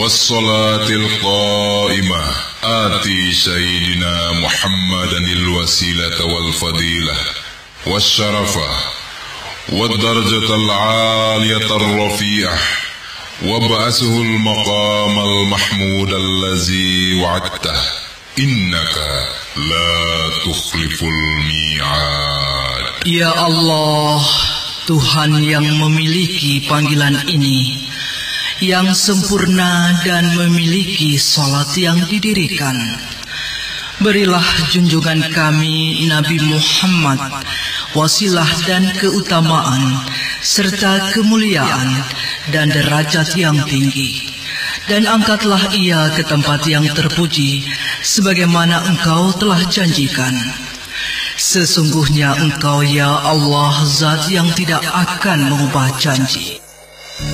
والصلاة القائمة آتي سيدنا محمدا الوسيلة والفضيلة والشرفة والدرجة العالية الرفيعة وابعثه المقام المحمود الذي وعدته إنك لا تخلف الميعاد. Ya Allah, Tuhan yang memiliki panggilan ini, yang sempurna dan memiliki salat yang didirikan, berilah junjungan kami Nabi Muhammad wasilah dan keutamaan serta kemuliaan dan derajat yang tinggi, dan angkatlah ia ke tempat yang terpuji sebagaimana Engkau telah janjikan. Sesungguhnya Engkau ya Allah zat yang tidak akan mengubah janji.